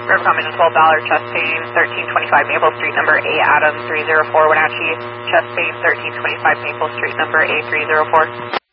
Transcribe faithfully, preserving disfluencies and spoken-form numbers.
River Common twelve dollars, chest pain, thirteen twenty-five Maple Street, number A Adams three zero four Wenatchee, chest pain, thirteen twenty-five Maple Street, number A three zero four.